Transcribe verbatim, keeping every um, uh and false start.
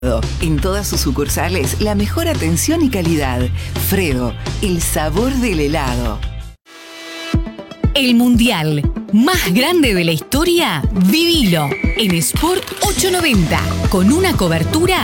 En todas sus sucursales, la mejor atención y calidad. Fredo, el sabor del helado. El mundial más grande de la historia, vivilo en Sport ochocientos noventa, con una cobertura